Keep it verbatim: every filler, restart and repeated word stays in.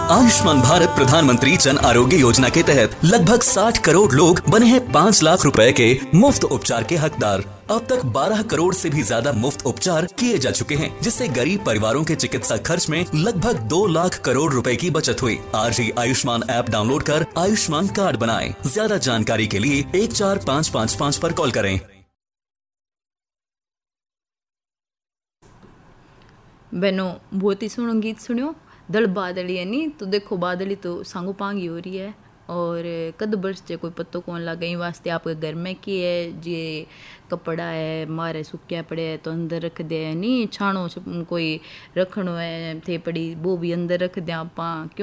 आयुष्मान भारत प्रधानमंत्री जन आरोग्य योजना के तहत लगभग साठ करोड़ लोग बने हैं पाँच लाख रुपए के मुफ्त उपचार के हकदार। अब तक बारह करोड़ से भी ज्यादा मुफ्त उपचार किए जा चुके हैं, जिससे गरीब परिवारों के चिकित्सा खर्च में लगभग दो लाख करोड़ रुपए की बचत हुई। आज ही आयुष्मान ऐप डाउनलोड कर आयुष्मान कार्ड बनाएं। ज्यादा जानकारी के लिए एक चार पाँच पाँच पाँच पर कॉल करें। बहनों, बहुत ही सुनो गीत सुनियो। दल बादली है नी, तो देखो बादली तो सांगो पांगी हो रही है और कद बरस जे कोई पत्तो कौन लगे वास्ते आपके घर में की है जे कपड़ा है मारे सुक्या पड़े है तो अंदर रख दे नी, छाणो कोई रखनो है थे पड़ी वो भी अंदर रख दे आप।